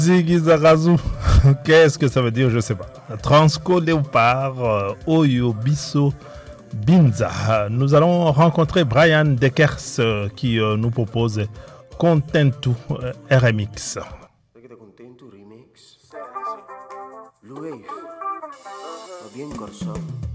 Ziggy Zarazu, qu'est-ce que ça veut dire? Je sais pas. Transco Léopard, Oyo Bisso Binza. Nous allons rencontrer Brian Dekers qui nous propose Contentu RMX. Contentu remix. Luif. Bien Corso.